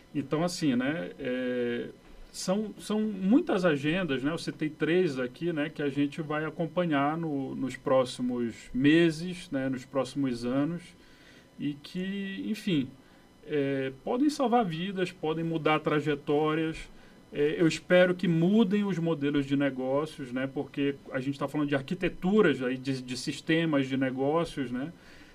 Então, assim, né, são muitas agendas, né? Eu citei 3 aqui, né, que a gente vai acompanhar nos próximos meses, né, nos próximos anos, e que, enfim, podem salvar vidas, podem mudar trajetórias. Eu espero que mudem os modelos de negócios, né, porque a gente está falando de arquiteturas, aí, de sistemas de negócios, né,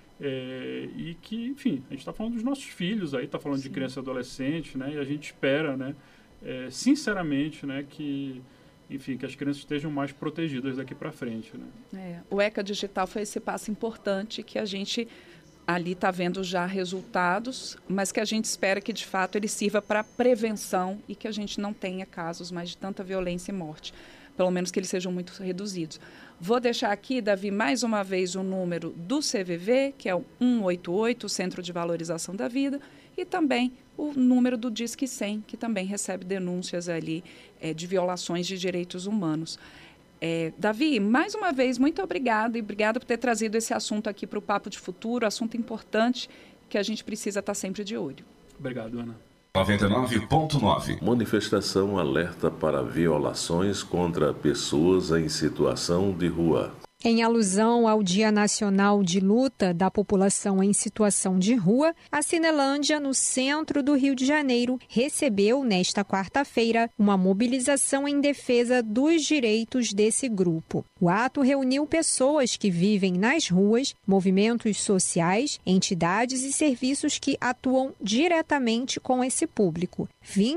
e que, enfim, a gente está falando dos nossos filhos, aí está falando de criança e adolescente, né, e a gente espera, né, sinceramente, né, que, enfim, que as crianças estejam mais protegidas daqui para frente, né. O ECA Digital foi esse passo importante que a gente ali está vendo já resultados, mas que a gente espera que, de fato, ele sirva para prevenção e que a gente não tenha casos mais de tanta violência e morte. Pelo menos que eles sejam muito reduzidos. Vou deixar aqui, Davi, mais uma vez o número do CVV, que é o 188, o Centro de Valorização da Vida, e também o número do Disque 100, que também recebe denúncias ali de violações de direitos humanos. Davi, mais uma vez, muito obrigada e obrigada por ter trazido esse assunto aqui para o Papo de Futuro, assunto importante que a gente precisa estar sempre de olho. Obrigado, Ana. 99.9. Manifestação alerta para violações contra pessoas em situação de rua. Em alusão ao Dia Nacional de Luta da População em Situação de Rua, a Cinelândia, no centro do Rio de Janeiro, recebeu, nesta quarta-feira, uma mobilização em defesa dos direitos desse grupo. O ato reuniu pessoas que vivem nas ruas, movimentos sociais, entidades e serviços que atuam diretamente com esse público.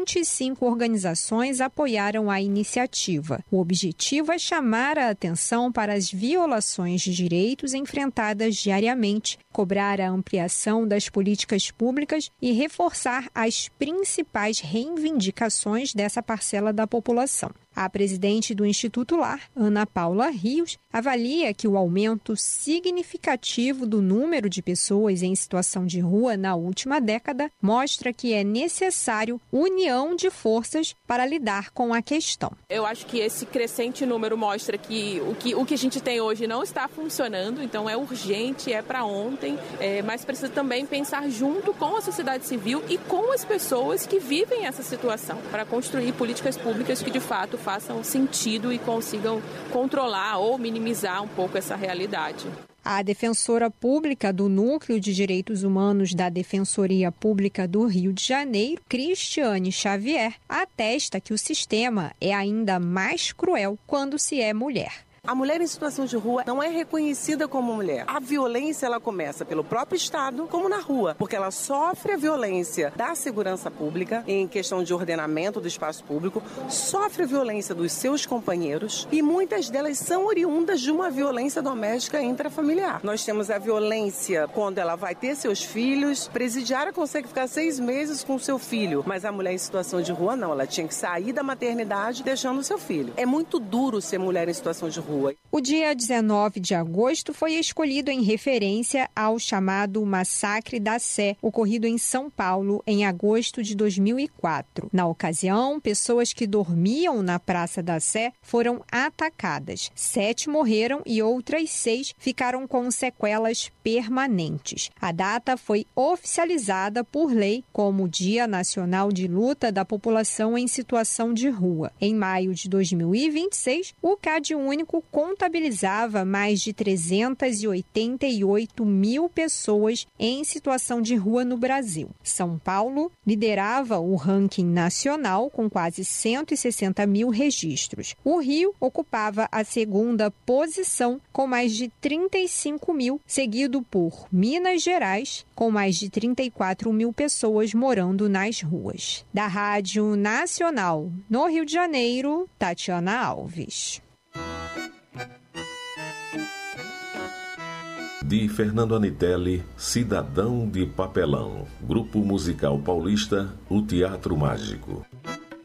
25 organizações apoiaram a iniciativa. O objetivo é chamar a atenção para as violações de direitos enfrentadas diariamente, cobrar a ampliação das políticas públicas e reforçar as principais reivindicações dessa parcela da população. A presidente do Instituto Lar, Ana Paula Rios, avalia que o aumento significativo do número de pessoas em situação de rua na última década mostra que é necessário união de forças para lidar com a questão. Eu acho que esse crescente número mostra que o que a gente tem hoje não está funcionando, então é urgente, é para ontem, mas precisa também pensar junto com a sociedade civil e com as pessoas que vivem essa situação, para construir políticas públicas que de fato façam sentido e consigam controlar ou minimizar um pouco essa realidade. A defensora pública do Núcleo de Direitos Humanos da Defensoria Pública do Rio de Janeiro, Cristiane Xavier, atesta que o sistema é ainda mais cruel quando se é mulher. A mulher em situação de rua não é reconhecida como mulher. A violência ela começa pelo próprio Estado, como na rua, porque ela sofre a violência da segurança pública em questão de ordenamento do espaço público, sofre a violência dos seus companheiros e muitas delas são oriundas de uma violência doméstica intrafamiliar. Nós temos a violência quando ela vai ter seus filhos, presidiária consegue ficar 6 meses com seu filho, mas a mulher em situação de rua não, ela tinha que sair da maternidade deixando o seu filho. É muito duro ser mulher em situação de rua. O dia 19 de agosto foi escolhido em referência ao chamado Massacre da Sé, ocorrido em São Paulo em agosto de 2004. Na ocasião, pessoas que dormiam na Praça da Sé foram atacadas. 7 morreram e outras 6 ficaram com sequelas permanentes. A data foi oficializada por lei como Dia Nacional de Luta da População em Situação de Rua. Em maio de 2026, o CAD Único contabilizava mais de 388 mil pessoas em situação de rua no Brasil. São Paulo liderava o ranking nacional com quase 160 mil registros. O Rio ocupava a segunda posição com mais de 35 mil, seguido por Minas Gerais, com mais de 34 mil pessoas morando nas ruas. Da Rádio Nacional, no Rio de Janeiro, Tatiana Alves. De Fernando Anitelli, Cidadão de Papelão. Grupo musical paulista, o Teatro Mágico.